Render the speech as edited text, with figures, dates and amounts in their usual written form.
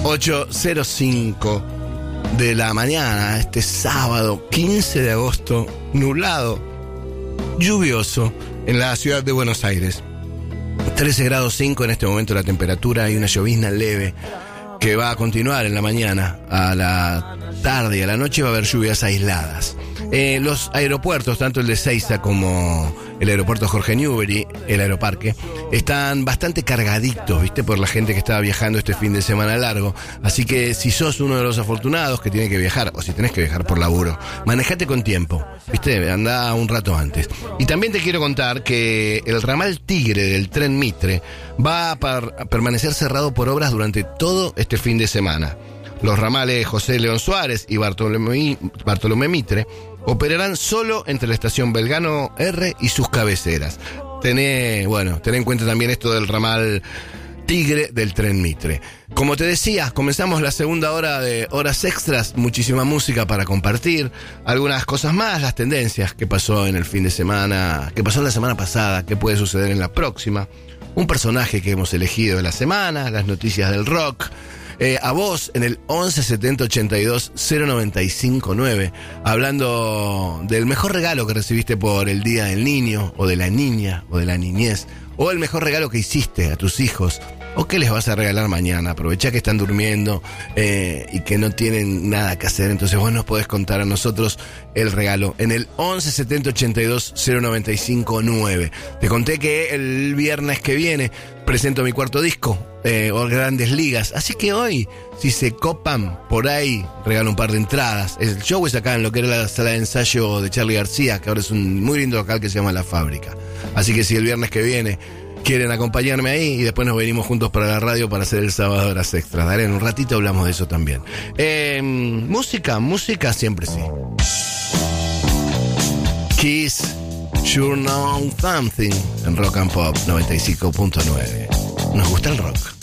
8:05 de la mañana, este sábado 15 de agosto, nublado, lluvioso en la ciudad de Buenos Aires. 13 grados 5 en este momento la temperatura y una llovizna leve que va a continuar en la mañana, a la tarde y a la noche va a haber lluvias aisladas. Los aeropuertos, tanto el de Seiza como el aeropuerto Jorge Newbery, el aeroparque, están bastante cargaditos, ¿viste? Por la gente que estaba viajando este fin de semana largo. Así que si sos uno de los afortunados que tiene que viajar, o si tenés que viajar por laburo, manejate con tiempo, ¿viste? Andá un rato antes. Y también te quiero contar que el ramal Tigre del tren Mitre va a permanecer cerrado por obras durante todo este fin de semana. Los ramales José León Suárez y Bartolomé Mitre operarán solo entre la estación Belgrano R y sus cabeceras. Ten en cuenta también esto del ramal Tigre del tren Mitre. Como te decía, comenzamos la segunda hora de Horas Extras, muchísima música para compartir, algunas cosas más, las tendencias, qué pasó en el fin de semana, qué pasó la semana pasada, qué puede suceder en la próxima, un personaje que hemos elegido de la semana, las noticias del rock. A vos en el 11 70 82 095 9, hablando del mejor regalo que recibiste por el Día del Niño, o de la niña, o de la niñez, o el mejor regalo que hiciste a tus hijos, o qué les vas a regalar mañana. Aprovechá que están durmiendo y que no tienen nada que hacer, entonces vos nos podés contar a nosotros el regalo en el 11 70 82 095 9. Te conté que el viernes que viene presento mi cuarto disco, o Grandes Ligas, así que hoy, si se copan por ahí, regalo un par de entradas. El show es acá en lo que era la sala de ensayo de Charly García, que ahora es un muy lindo local que se llama La Fábrica. Así que si el viernes que viene quieren acompañarme ahí, y después nos venimos juntos para la radio para hacer el sábado Horas Extras. Dale, en un ratito hablamos de eso también. Música siempre sí. Kiss, You Know Something, en Rock and Pop 95.9. Nos gusta el rock.